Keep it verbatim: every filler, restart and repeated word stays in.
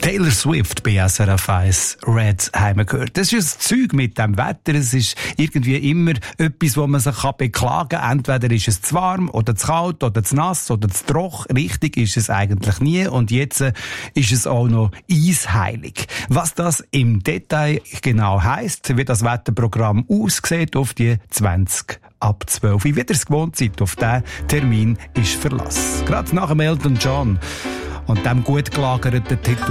Taylor Swift bei S R F eins Red heim gehört. Das ist ein Zeug mit dem Wetter. Es ist irgendwie immer etwas, wo man sich beklagen kann. Entweder ist es zu warm oder zu kalt oder zu nass oder zu trocken. Richtig ist es eigentlich nie. Und jetzt äh, ist es auch noch eisheilig. Was das im Detail genau heisst, wie das Wetterprogramm aussieht auf die zwanzig ab zwölf. Wie ihr es gewohnt seid, auf diesen Termin ist Verlass. Gerade nach dem Elton John und dem gut gelagerten Titel